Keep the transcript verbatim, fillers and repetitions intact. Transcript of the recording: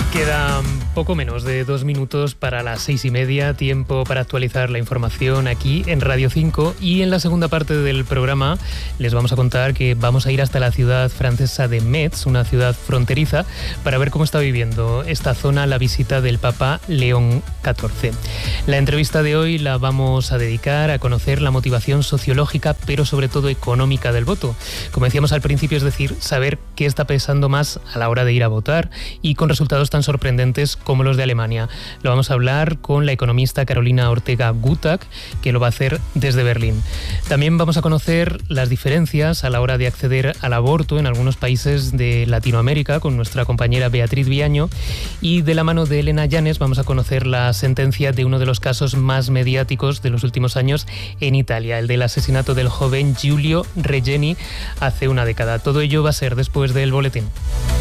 Quedan poco menos de dos minutos para las seis y media, tiempo para actualizar la información aquí en Radio cinco, y en la segunda parte del programa les vamos a contar que vamos a ir hasta la ciudad francesa de Metz, una ciudad fronteriza, para ver cómo está viviendo esta zona la visita del Papa León catorce. La entrevista de hoy la vamos a dedicar a conocer la motivación sociológica, pero sobre todo económica del voto. Como decíamos al principio, es decir, saber qué está pesando más a la hora de ir a votar y con resultados tan sorprendentes como los de Alemania. Lo vamos a hablar con la economista Carolina Ortega Gutak, que lo va a hacer desde Berlín. También vamos a conocer las diferencias a la hora de acceder al aborto en algunos países de Latinoamérica con nuestra compañera Beatriz Viaño, y de la mano de Elena Llanes vamos a conocer la sentencia de uno de los casos más mediáticos de los últimos años en Italia, el del asesinato del joven Giulio Regeni hace una década. Todo ello va a ser después del boletín.